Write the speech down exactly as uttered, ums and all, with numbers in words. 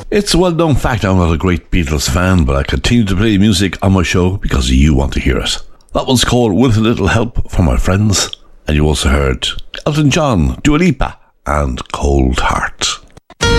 It's a well-known fact I'm not a great Beatles fan, but I continue to play music on my show because you want to hear it. That one's called With a Little Help from My Friends, and you also heard Elton John, Dua Lipa, and Cold Heart.